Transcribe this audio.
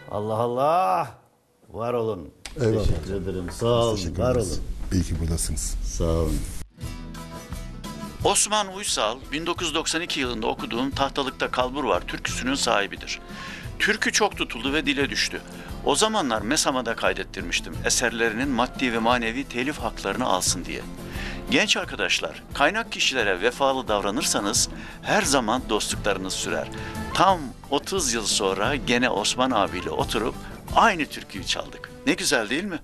Allah Allah. Var olun. Eyvallah. Teşekkür ederim. Sağ olun. Teşekkür Var ederiz. olun. İyi ki buradasınız. Sağ olun. Osman Uysal, 1992 yılında okuduğum Tahtalıkta Kalbur Var türküsünün sahibidir. Türkü çok tutuldu ve dile düştü. O zamanlar MESAM'a kaydettirmiştim eserlerinin maddi ve manevi telif haklarını alsın diye. Genç arkadaşlar, kaynak kişilere vefalı davranırsanız her zaman dostluklarınız sürer. Tam 30 yıl sonra gene Osman abiyle oturup aynı türküyü çaldık. Ne güzel değil mi?